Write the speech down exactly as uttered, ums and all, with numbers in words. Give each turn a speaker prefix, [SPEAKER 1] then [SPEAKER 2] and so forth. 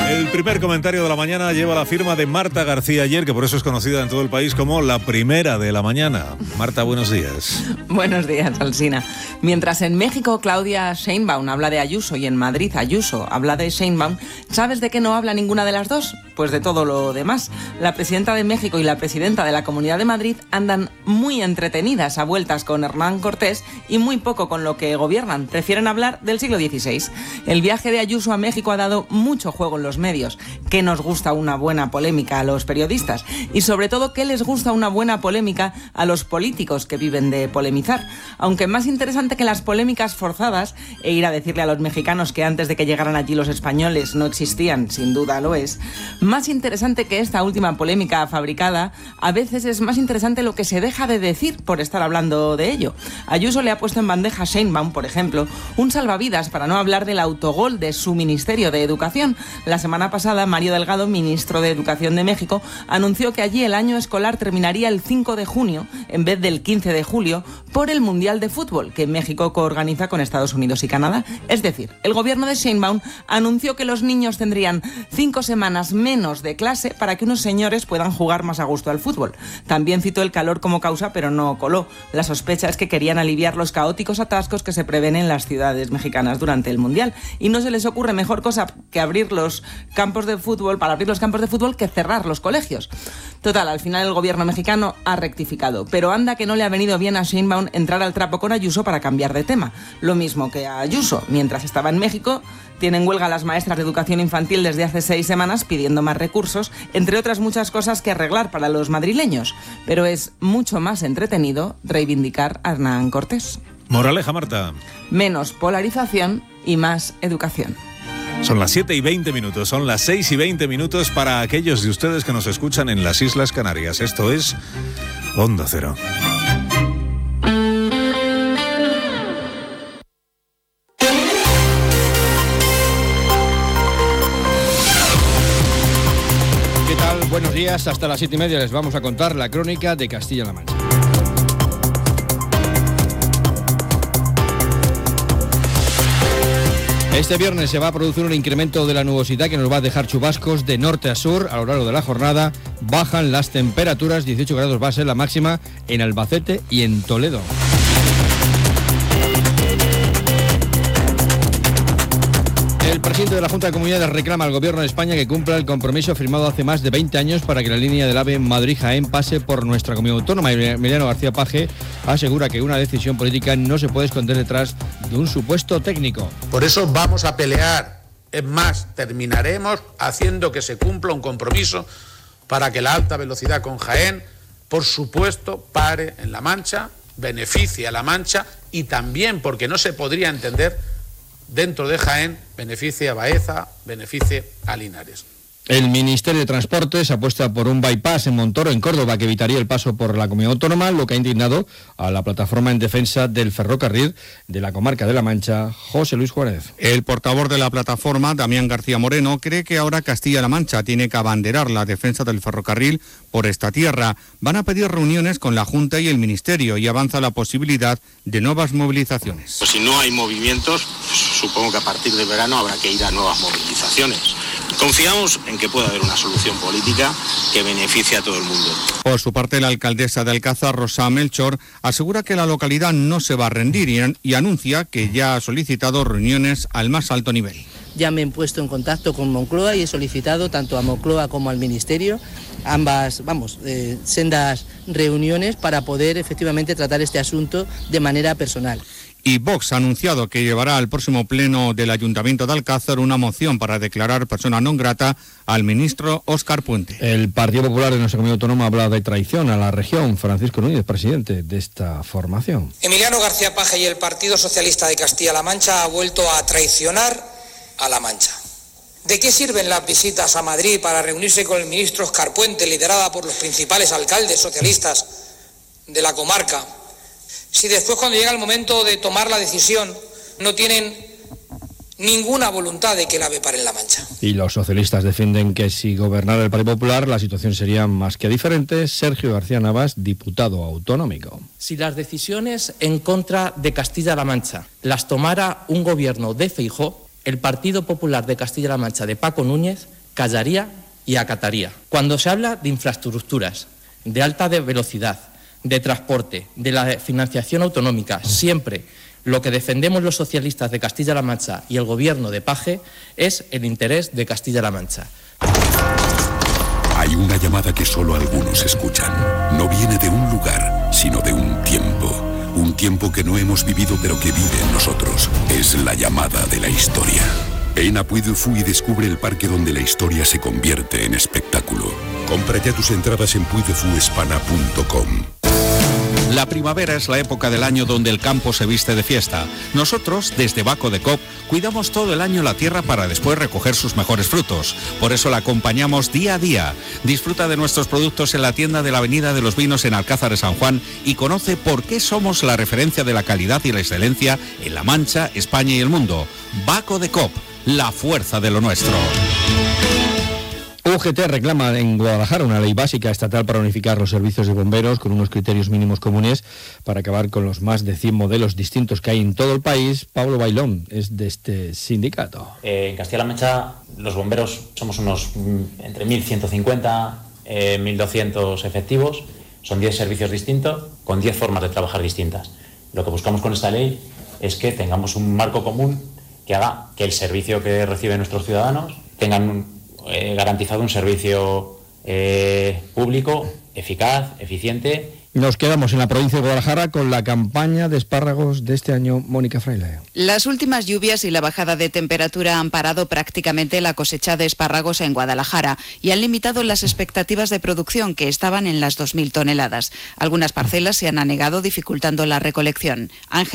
[SPEAKER 1] El primer comentario de la mañana lleva la firma de Marta García Ayer, que por eso es conocida en todo el país como la primera de la mañana. Marta, buenos días.
[SPEAKER 2] Buenos días, Alsina. Mientras en México Claudia Sheinbaum habla de Ayuso y en Madrid Ayuso habla de Sheinbaum, ¿sabes de qué no habla ninguna de las dos? Pues de todo lo demás. La presidenta de México y la presidenta de la Comunidad de Madrid andan muy entretenidas a vueltas con Hernán Cortés y muy poco con lo que gobiernan. Prefieren hablar del siglo dieciséis. El viaje de Ayuso a México ha dado mucho juego en los medios. ¿Qué nos gusta una buena polémica a los periodistas? Y sobre todo, ¿qué les gusta una buena polémica a los políticos que viven de polemizar? Aunque más interesante que las polémicas forzadas, e ir a decirle a los mexicanos que antes de que llegaran allí los españoles no existían, sin duda lo es, más interesante que esta última polémica fabricada, a veces es más interesante lo que se deja de decir por estar hablando de ello. Ayuso le ha puesto en bandeja a Sheinbaum, por ejemplo, un salvavidas para no hablar del autogol de su Ministerio de Educación. La semana pasada, Mario Delgado, ministro de Educación de México, anunció que allí el año escolar terminaría el cinco de junio en vez del quince de julio por el Mundial de Fútbol que México coorganiza con Estados Unidos y Canadá. Es decir, el gobierno de Sheinbaum anunció que los niños tendrían cinco semanas menos de clase para que unos señores puedan jugar más a gusto al fútbol. También citó el calor como causa, pero no coló. La sospecha es que querían aliviar los caóticos atascos que se prevén en las ciudades mexicanas durante el Mundial. Y no se les ocurre mejor cosa que abrir los campos de fútbol, para abrir los campos de fútbol, que cerrar los colegios. Total, al final el gobierno mexicano ha rectificado, pero anda que no le ha venido bien a Sheinbaum entrar al trapo con Ayuso para cambiar de tema. Lo mismo que a Ayuso. Mientras estaba en México, tienen huelga las maestras de educación infantil desde hace seis semanas pidiendo más recursos, entre otras muchas cosas que arreglar para los madrileños. Pero es mucho más entretenido reivindicar a Hernán Cortés.
[SPEAKER 1] Moraleja, Marta.
[SPEAKER 2] Menos polarización y más educación.
[SPEAKER 1] Son las siete y veinte minutos, son las seis y veinte minutos para aquellos de ustedes que nos escuchan en las Islas Canarias. Esto es Onda Cero.
[SPEAKER 3] ¿Qué tal? Buenos días. Hasta las siete y media les vamos a contar la crónica de Castilla-La Mancha. Este viernes se va a producir un incremento de la nubosidad que nos va a dejar chubascos de norte a sur a lo largo de la jornada. Bajan las temperaturas, dieciocho grados va a ser la máxima en Albacete y en Toledo. El presidente de la Junta de Comunidades reclama al Gobierno de España que cumpla el compromiso firmado hace más de veinte años para que la línea del AVE Madrid-Jaén pase por nuestra comunidad autónoma. Emiliano García Paje asegura que una decisión política no se puede esconder detrás de un supuesto técnico.
[SPEAKER 4] Por eso vamos a pelear. Es más, terminaremos haciendo que se cumpla un compromiso para que la alta velocidad con Jaén, por supuesto, pare en La Mancha, beneficie a La Mancha y también, porque no se podría entender, dentro de Jaén, beneficie a Baeza, beneficie a Linares.
[SPEAKER 3] El Ministerio de Transportes apuesta por un bypass en Montoro, en Córdoba, que evitaría el paso por la comunidad autónoma, lo que ha indignado a la plataforma en defensa del ferrocarril de la comarca de La Mancha, José Luis Juárez.
[SPEAKER 5] El portavoz de la plataforma, Damián García Moreno, cree que ahora Castilla-La Mancha tiene que abanderar la defensa del ferrocarril por esta tierra. Van a pedir reuniones con la Junta y el Ministerio y avanza la posibilidad de nuevas movilizaciones.
[SPEAKER 6] Pues si no hay movimientos, pues supongo que a partir de verano habrá que ir a nuevas movilizaciones. Confiamos en que pueda haber una solución política que beneficie a todo el mundo.
[SPEAKER 5] Por su parte, la alcaldesa de Alcázar, Rosa Melchor, asegura que la localidad no se va a rendir y, y anuncia que ya ha solicitado reuniones al más alto nivel.
[SPEAKER 7] Ya me he puesto en contacto con Moncloa y he solicitado tanto a Moncloa como al Ministerio ambas, vamos, eh, sendas reuniones para poder efectivamente tratar este asunto de manera personal.
[SPEAKER 5] Y Vox ha anunciado que llevará al próximo pleno del Ayuntamiento de Alcázar una moción para declarar persona non grata al ministro Óscar Puente.
[SPEAKER 3] El Partido Popular de nuestra comunidad autónoma habla de traición a la región. Francisco Núñez, presidente de esta formación.
[SPEAKER 8] Emiliano García Paje y el Partido Socialista de Castilla-La Mancha ha vuelto a traicionar a La Mancha. ¿De qué sirven las visitas a Madrid para reunirse con el ministro Óscar Puente, liderada por los principales alcaldes socialistas de la comarca, si después, cuando llega el momento de tomar la decisión, no tienen ninguna voluntad de que el AVE pare en La Mancha?
[SPEAKER 3] Y los socialistas defienden que si gobernara el Partido Popular la situación sería más que diferente. Sergio García Navas, diputado autonómico.
[SPEAKER 9] Si las decisiones en contra de Castilla-La Mancha las tomara un gobierno de Feijóo, el Partido Popular de Castilla-La Mancha de Paco Núñez callaría y acataría. Cuando se habla de infraestructuras, de alta de velocidad, de transporte, de la financiación autonómica, siempre lo que defendemos los socialistas de Castilla-La Mancha y el gobierno de Paje es el interés de Castilla-La Mancha.
[SPEAKER 10] Hay una llamada que solo algunos escuchan. No viene de un lugar, sino de un tiempo. Un tiempo que no hemos vivido pero que vive en nosotros. Es la llamada de la historia. Ven a Puy du Fou y descubre el parque donde la historia se convierte en espectáculo. Compra ya tus entradas en puy de fu hispana punto com.
[SPEAKER 11] La primavera es la época del año donde el campo se viste de fiesta. Nosotros, desde Baco de Cop, cuidamos todo el año la tierra para después recoger sus mejores frutos. Por eso la acompañamos día a día. Disfruta de nuestros productos en la tienda de la Avenida de los Vinos en Alcázar de San Juan y conoce por qué somos la referencia de la calidad y la excelencia en La Mancha, España y el mundo. Baco de Cop, la fuerza de lo nuestro.
[SPEAKER 3] U G T reclama en Guadalajara una ley básica estatal para unificar los servicios de bomberos con unos criterios mínimos comunes para acabar con los más de cien modelos distintos que hay en todo el país. Pablo Bailón es de este sindicato.
[SPEAKER 12] Eh, en Castilla-La Mancha los bomberos somos unos mm, entre mil ciento cincuenta, eh, mil doscientos efectivos. Son diez servicios distintos con diez formas de trabajar distintas. Lo que buscamos con esta ley es que tengamos un marco común que haga que el servicio que reciben nuestros ciudadanos tengan un Eh, garantizado un servicio eh, público, eficaz, eficiente.
[SPEAKER 3] Nos quedamos en la provincia de Guadalajara con la campaña de espárragos de este año. Mónica Fraile.
[SPEAKER 13] Las últimas lluvias y la bajada de temperatura han parado prácticamente la cosecha de espárragos en Guadalajara y han limitado las expectativas de producción, que estaban en las dos mil toneladas. Algunas parcelas se han anegado, dificultando la recolección. Ángel